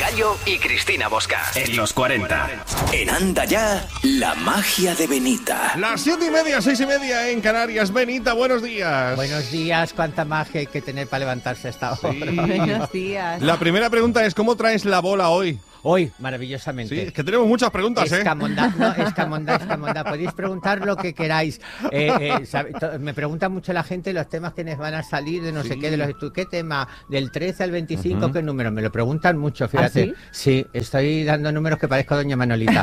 Gallo y Cristina Bosca. En los 40. En Anda Ya, la magia de Benita. Las 7:30, 6:30 en Canarias. Benita, buenos días. Buenos días, cuánta magia hay que tener para levantarse a esta hora. Sí. Buenos días. La primera pregunta es, ¿cómo traes la bola hoy? Hoy, maravillosamente. Sí, es que tenemos muchas preguntas, Escamondá, no, escamondá. Podéis preguntar lo que queráis. Me pregunta mucho la gente los temas que nos van a salir de no sé qué, de los ¿qué tema? Del 13 al 25, ¿qué número? Me lo preguntan mucho, fíjate. ¿Ah, sí, estoy dando números que parezco doña Manolita.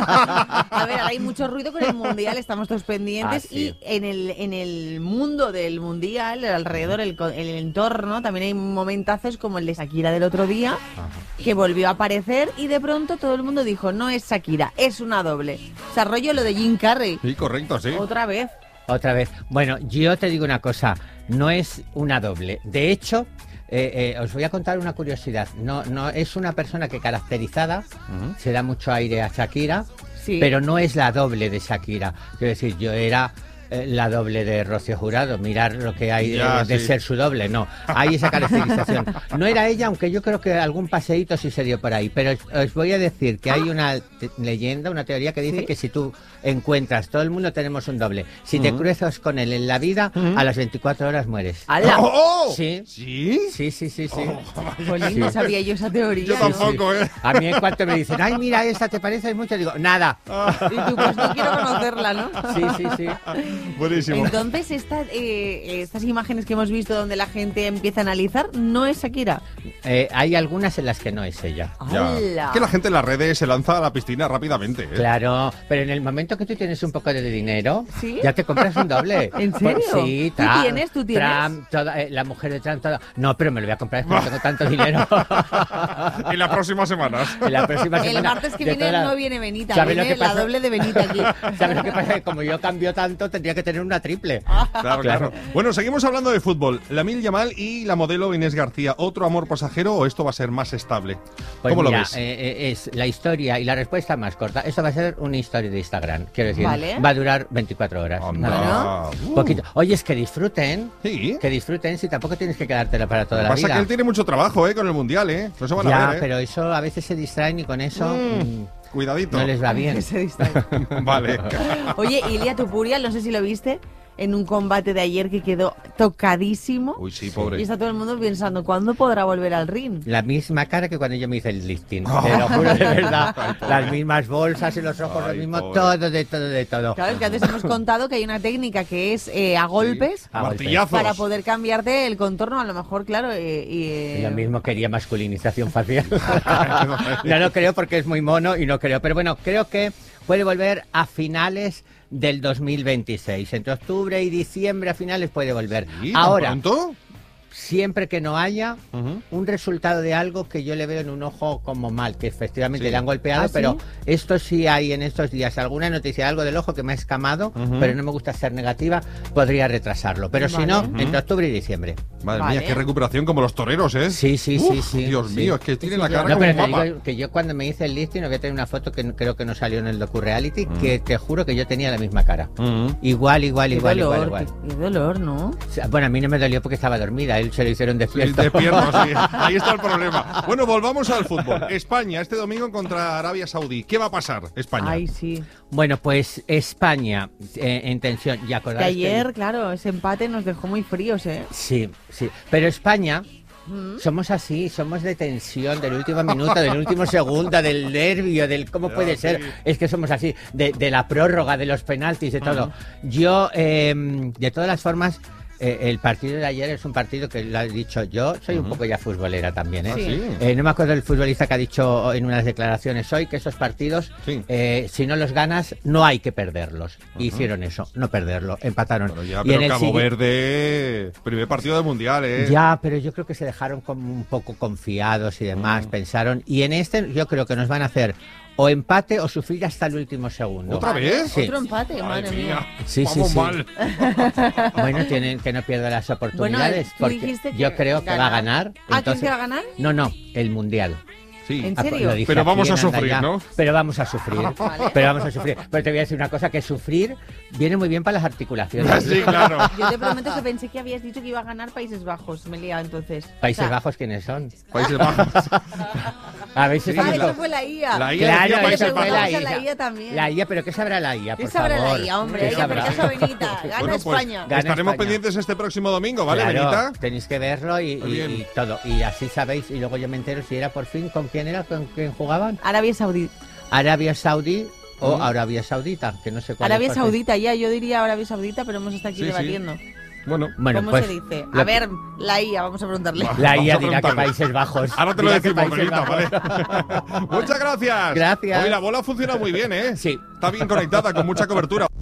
A ver, hay mucho ruido con el Mundial, estamos todos pendientes. Sí. Y en el mundo del Mundial, alrededor, el entorno, también hay momentazos como el de Shakira del otro día, que volvió a aparecer y de pronto todo el mundo dijo, no es Shakira, es una doble. O sea, rollo lo de Jim Carrey. Sí, correcto, sí. Otra vez. Otra vez. Bueno, yo te digo una cosa, no es una doble. De hecho, os voy a contar una curiosidad. No es una persona que caracterizada, se da mucho aire a Shakira, Sí. pero no es la doble de Shakira. Quiero decir, yo era la doble de Rocío Jurado, mirar lo que hay de ser su doble, no, hay esa caracterización. No era ella, aunque yo creo que algún paseíto sí se dio por ahí, pero os voy a decir que hay una leyenda, una teoría que dice que si tú encuentras, todo el mundo tenemos un doble, si te cruzas con él en la vida, a las 24 horas mueres. ¡Hala! ¡Oh! Sí. ¿Sí? Sí. Jolín, no sabía yo esa teoría. Yo tampoco, Sí. A mí en cuanto me dicen, ay, mira esta, ¿te parece mucho? Digo, nada. Y tú, pues no quiero conocerla, ¿no? Sí. Buenísimo. Entonces, estas imágenes que hemos visto donde la gente empieza a analizar, no es Shakira. Hay algunas en las que no es ella. Ya. ¡Hala! Que la gente en las redes se lanza a la piscina rápidamente, ¿eh? Claro, pero en el momento que tú tienes un poco de dinero, ¿Sí? ya te compras un doble. ¿En serio? Sí, ¿Tú tienes? Trump, la mujer de Trump, todo. No, pero me lo voy a comprar, es que no tengo tanto dinero. En las próximas semanas. En la próxima El semana, martes que de viene toda la- no viene Benita, ¿Sabes lo viene que la pasa? doble de Benita aquí. ¿Sabes lo que pasa? Que como yo cambio tanto, tendría que tener una triple. Claro. Bueno, seguimos hablando de fútbol. Lamine Yamal y la modelo Inés García. ¿Otro amor pasajero o esto va a ser más estable? Pues ¿Cómo mira, lo ves? es la historia y la respuesta más corta. Esto va a ser una historia de Instagram, quiero decir. Vale. Va a durar 24 horas. Anda. Nada más. Poquito. Oye, es que disfruten. Sí. Que disfruten, si tampoco tienes que quedártela para toda Lo que la pasa vida. que él tiene mucho trabajo, con el Mundial, No se van a Ya, ver, pero eso a veces se distraen y con eso Cuidadito. no les va bien. Se distrae. Vale. Oye, Ilia Topuria, no sé si lo viste, en un combate de ayer que quedó tocadísimo. Uy, sí, pobre. Y está todo el mundo pensando, ¿cuándo podrá volver al ring? La misma cara que cuando yo me hice el lifting. Te lo juro de verdad. Las mismas bolsas y los ojos, lo Ay, mismo, pobre. todo de todo. Claro, es que antes hemos contado que hay una técnica que es a golpes A golpes. Martillazos. para poder cambiarte el contorno, a lo mejor, claro. Y lo mismo quería masculinización facial. No lo creo porque es muy mono y no creo. Pero bueno, creo que puede volver a finales del 2026. Entre octubre y diciembre a finales puede volver. ¿Sí? ¿Tan Ahora, pronto? siempre que no haya un resultado de algo que yo le veo en un ojo como mal, que efectivamente Sí. le han golpeado, ¿Ah, sí? pero esto sí hay en estos días alguna noticia, algo del ojo que me ha escamado, pero no me gusta ser negativa, podría retrasarlo. Pero si no, entre octubre y diciembre. Madre Vale. mía, qué recuperación como los toreros, ¿eh? Sí. Dios sí. mío, es que tiene la cara No, como pero un te papa. digo que yo cuando me hice el lifting, voy a tener una foto que creo que no salió en el docu-reality, que te juro que yo tenía la misma cara. Igual. Qué dolor, ¿no? O sea, bueno, a mí no me dolió porque estaba dormida, él se lo hicieron Sí, despierto. despierto, sí. Ahí está el problema. Bueno, volvamos al fútbol. España, este domingo contra Arabia Saudí. ¿Qué va a pasar, España? Ay, sí. Bueno, pues España en tensión. ¿Y Que acordáis ayer, claro, ese empate nos dejó muy fríos, ¿eh? Sí. Pero España... Somos así, somos de tensión, del último minuto, del último segundo, del nervio, del cómo puede ser. sí. Es que somos así, de la prórroga, de los penaltis, de todo. Yo, de todas las formas, el partido de ayer es un partido que lo he dicho yo, soy un poco ya futbolera también, ¿eh? Sí. No me acuerdo del futbolista que ha dicho en unas declaraciones hoy que esos partidos, si no los ganas, no hay que perderlos. Hicieron eso, no perderlo, empataron. Pero ya, Y pero en el Cabo sigui- Verde, primer partido del Mundial, ¿eh? Ya, pero yo creo que se dejaron como un poco confiados y demás, pensaron. Y en este yo creo que nos van a hacer o empate o sufrir hasta el último segundo. ¿Otra vez? Sí. Otro empate, madre mía. Sí, Vamos sí. mal. Bueno, tienen que no pierdan las oportunidades, tú porque dijiste que yo creo que va a ganar. ¿Ah, quién se va a ganar? No, el Mundial. Sí. ¿En Ah, serio? lo dije Pero aquí vamos a en Anda sufrir, Ya. ¿no? Pero vamos a sufrir. Vale. Pero vamos a sufrir. Pero te voy a decir una cosa, que sufrir viene muy bien para las articulaciones. Sí, claro. Yo te prometo que pensé que habías dicho que iba a ganar Países Bajos. Me he liado entonces. Países O sea, Bajos, ¿quiénes son? Países Bajos. ¿Habéis Sí, estado Ah, la- eso fue la IA. La IA Claro, decía eso Países fue Bajos. la Vamos a IA. la IA también. La IA, pero ¿qué sabrá la IA, por ¿Qué sabrá favor? la IA, hombre? ¿Qué Hay que sabrá? hacer caso a Benita. Gana Bueno, pues España. Gana estaremos España. pendientes este próximo domingo, ¿vale, Claro, Benita? tenéis que verlo y Bien. todo. Y así sabéis, y luego yo me entero si era por fin, ¿con quién era? ¿Con quién jugaban? Arabia Saudí. Arabia Saudí o Arabia Saudita, que no sé cuál Arabia es, porque- Saudita, ya, yo diría Arabia Saudita, pero hemos estado aquí Sí, sí. debatiendo. Bueno, Bueno, ¿Cómo pues, se dice? lo A que- ver, la IA, vamos a preguntarle. Va. La Vamos IA a dirá que preguntarle. Países Bajos. ahora te lo Dirá que decimos, Países Benita, Bajos. ¿vale? Muchas gracias. Gracias. Oye, la bola funciona muy bien, ¿eh? Sí. Está bien conectada, con mucha cobertura.